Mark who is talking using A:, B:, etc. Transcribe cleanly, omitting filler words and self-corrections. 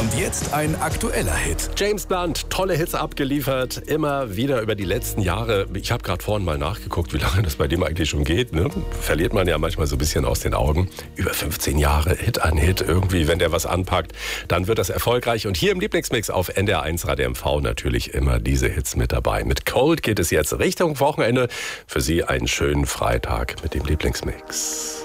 A: Und jetzt ein aktueller Hit.
B: James Blunt, tolle Hits abgeliefert, immer wieder über die letzten Jahre. Ich habe gerade vorhin mal nachgeguckt, wie lange das bei dem eigentlich schon geht. Ne? Verliert man ja manchmal so ein bisschen aus den Augen. Über 15 Jahre, Hit an Hit. Irgendwie, wenn der was anpackt, dann wird das erfolgreich. Und hier im Lieblingsmix auf NDR1 Radio MV natürlich immer diese Hits mit dabei. Mit Cold geht es jetzt Richtung Wochenende. Für Sie einen schönen Freitag mit dem Lieblingsmix.